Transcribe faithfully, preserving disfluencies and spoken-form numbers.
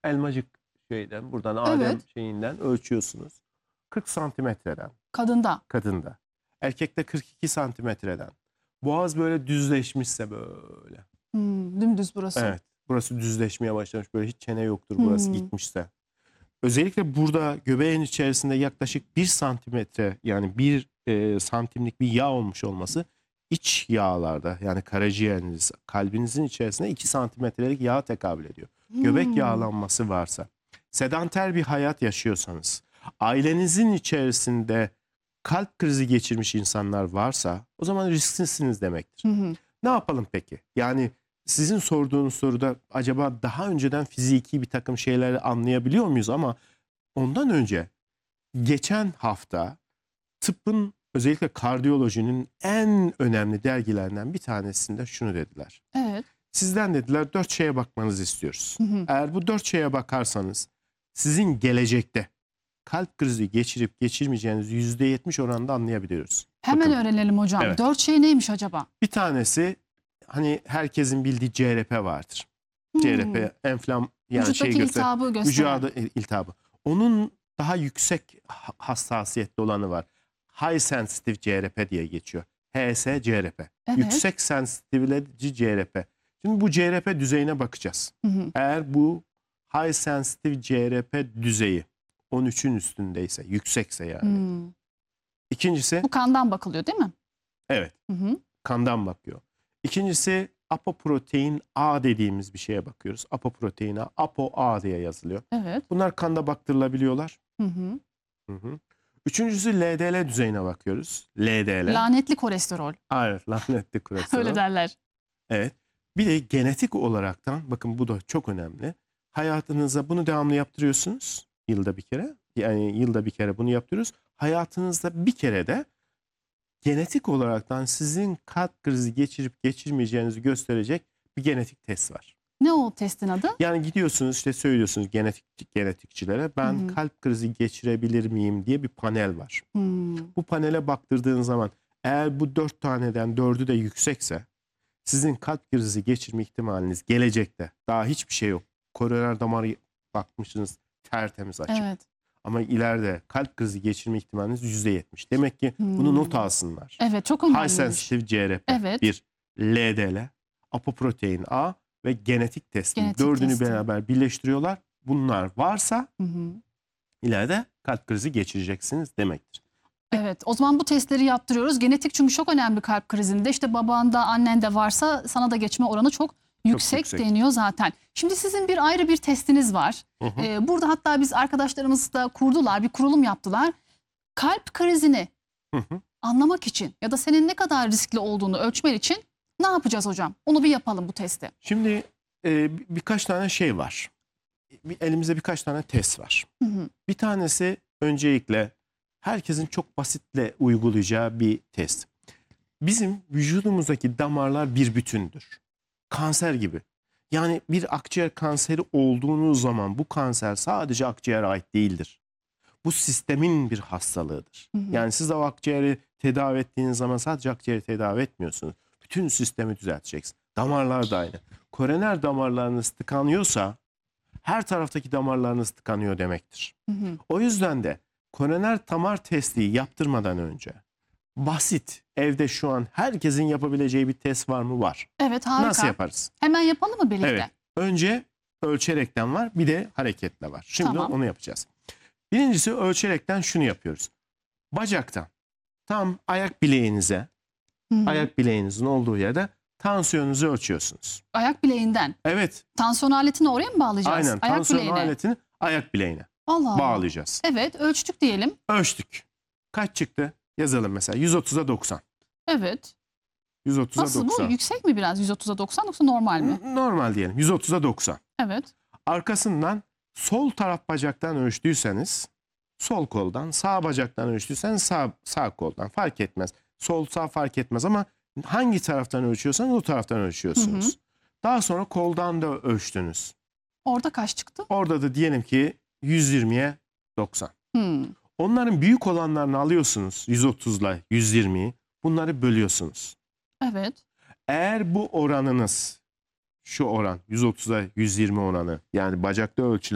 elmacık şeyden, buradan Adem Evet. şeyinden ölçüyorsunuz. kırk santimetreden. Kadında. Kadında. Erkekte kırk iki santimetreden. Boğaz böyle düzleşmişse böyle. Hmm, dümdüz burası. Evet. Burası düzleşmeye başlamış. Böyle hiç çene yoktur. Hmm. Burası gitmişse. Özellikle burada göbeğin içerisinde yaklaşık bir santimetre, yani bir e, santimlik bir yağ olmuş olması iç yağlarda, yani karaciğeriniz, kalbinizin içerisinde iki santimetrelik yağ tekabül ediyor. Hmm. Göbek yağlanması varsa, sedanter bir hayat yaşıyorsanız, ailenizin içerisinde kalp krizi geçirmiş insanlar varsa o zaman risklisiniz demektir. Hı hı. Ne yapalım peki? Yani sizin sorduğunuz soruda acaba daha önceden fiziki bir takım şeyleri anlayabiliyor muyuz? Ama ondan önce geçen hafta tıbbın, özellikle kardiyolojinin en önemli dergilerinden bir tanesinde şunu dediler. Evet. Sizden dediler dört şeye bakmanızı istiyoruz. Hı hı. Eğer bu dört şeye bakarsanız sizin gelecekte kalp krizi geçirip geçirmeyeceğinizi yüzde yetmiş oranında anlayabiliyoruz. Hemen Bakın, öğrenelim hocam. Evet. Dört şey neymiş acaba? bir tanesi, hani herkesin bildiği C R P vardır. Hmm. C R P enflam, yani Vücuttaki şey göster, iltihabı gösteren. vücuda iltihabı. Onun daha yüksek hassasiyetli olanı var. High sensitive C R P diye geçiyor. H S C R P. Evet. Yüksek sensitivity C R P. Şimdi bu C R P düzeyine bakacağız. Hı hı. Eğer bu high sensitive C R P düzeyi on üçün üstündeyse, yüksekse yani. Hmm. İkincisi, Bu kandan bakılıyor değil mi? evet, Hı hı. kandan bakıyor. İkincisi, apoprotein A dediğimiz bir şeye bakıyoruz. Apoprotein A, Apo A diye yazılıyor. Evet. Bunlar kanda baktırılabiliyorlar. Hı hı. Hı hı. Üçüncüsü L D L düzeyine bakıyoruz. L D L. Lanetli kolesterol. Hayır, lanetli kolesterol. Öyle derler. Evet. Bir de genetik olaraktan, bakın bu da çok önemli. Hayatınızda bunu devamlı yaptırıyorsunuz. Yılda bir kere. Yani yılda bir kere bunu yaptırıyoruz. Hayatınızda bir kere de genetik olaraktan sizin kalp krizi geçirip geçirmeyeceğinizi gösterecek bir genetik test var. Ne o testin adı? Yani gidiyorsunuz, işte söylüyorsunuz genetik genetikçilere, ben Hı hı. kalp krizi geçirebilir miyim diye bir panel var. Hmm. Bu panele baktırdığın zaman eğer bu dört taneden dördü de yüksekse sizin kalp krizi geçirme ihtimaliniz gelecekte, daha hiçbir şey yok. Koroner damarı bakmışsınız, tertemiz açık. Evet. Ama ileride kalp krizi geçirme ihtimaliniz yüzde yetmiş. Demek ki Hmm. bunu not alsınlar. Evet, çok High önemliymiş. sensitive C R P Evet. bir, L D L, apoprotein A ve genetik testi. Genetik Dördünü testi. beraber birleştiriyorlar. Bunlar varsa Hı hı. ileride kalp krizi geçireceksiniz demektir. Evet, o zaman bu testleri yaptırıyoruz. Genetik çünkü çok önemli kalp krizinde. İşte babanda, annende varsa sana da geçme oranı çok yüksek, yüksek. deniyor zaten. Şimdi sizin bir ayrı bir testiniz var. Hı hı. Ee, burada hatta biz arkadaşlarımız da kurdular, bir kurulum yaptılar. Kalp krizini Hı hı. anlamak için ya da senin ne kadar riskli olduğunu ölçmen için ne yapacağız hocam? Onu bir yapalım, bu testi. Şimdi e, bir- birkaç tane şey var. Bir, elimizde birkaç tane test var. Hı hı. Bir tanesi öncelikle herkesin çok basitle uygulayacağı bir test. Bizim vücudumuzdaki damarlar bir bütündür. Kanser gibi. Yani bir akciğer kanseri olduğunuz zaman bu kanser sadece akciğere ait değildir. Bu sistemin bir hastalığıdır. Hı hı. Yani siz o akciğeri tedavi ettiğiniz zaman sadece akciğeri tedavi etmiyorsunuz. Bütün sistemi düzelteceksiniz. Damarlar da aynı. Koroner damarlarınız tıkanıyorsa her taraftaki damarlarınız tıkanıyor demektir. Hı hı. O yüzden de koroner damar testi yaptırmadan önce basit, evde şu an herkesin yapabileceği bir test var mı? Var. Evet, harika. Nasıl yaparız? Hemen yapalım mı birlikte? Evet. Önce ölçerekten var, bir de hareketle var. Şimdi Tamam. onu yapacağız. Birincisi ölçerekten şunu yapıyoruz. Bacaktan tam ayak bileğinize, Hı hı. ayak bileğinizin olduğu yerde tansiyonunuzu ölçüyorsunuz. Ayak bileğinden. Evet. Tansiyon aletini oraya mı bağlayacağız? Aynen. Ayak Tansiyon bileğine. aletini ayak bileğine Allah Allah. bağlayacağız. Evet, ölçtük diyelim. Ölçtük. Kaç çıktı? Yazalım mesela. yüz otuza doksan. Evet. yüz otuza Nasıl doksan. bu? Yüksek mi biraz? yüz otuza doksan yoksa normal mi? Normal diyelim. yüz otuza doksan. Evet. Arkasından sol taraf bacaktan ölçtüyseniz sol koldan, sağ bacaktan ölçtüyseniz sağ, sağ koldan, fark etmez. Sol sağ fark etmez ama hangi taraftan ölçüyorsanız o taraftan ölçüyorsunuz. Hı hı. Daha sonra koldan da ölçtünüz. Orada kaç çıktı? Orada da diyelim ki yüz yirmiye doksan. Hmm. Onların büyük olanlarını alıyorsunuz, yüz otuzla yüz yirmiyi. Bunları bölüyorsunuz. Evet. Eğer bu oranınız, şu oran yüz otuza yüz yirmi oranı, yani bacakta ölçülen